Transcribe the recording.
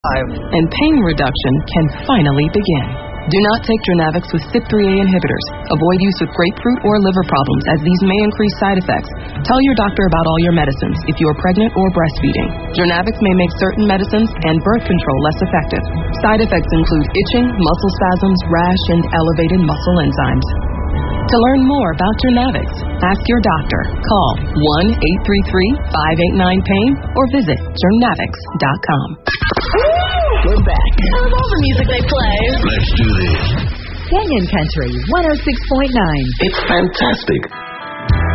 and pain reduction can finally begin. Do not take Journavx with CYP3A inhibitors. Avoid use with grapefruit or liver problems, as these may increase side effects. Tell your doctor about all your medicines if you are pregnant or breastfeeding. Journavx may make certain medicines and birth control less effective. Side effects include itching, muscle spasms, rash, and elevated muscle enzymes. To learn more about Journavx, ask your doctor. Call 1-833-589-PAIN or visit Journavx.com. We're back. I love all the music they play. Let's do this. Canyon Country 106.9. It's fantastic.